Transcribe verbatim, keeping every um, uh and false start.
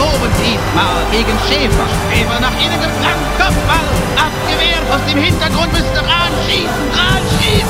verloren diesmal gegen Schäfer. Schäfer nach innen geflankt, Kopfball abgewehrt. Aus dem Hintergrund müsste Rahn schießen, Rahn schießen.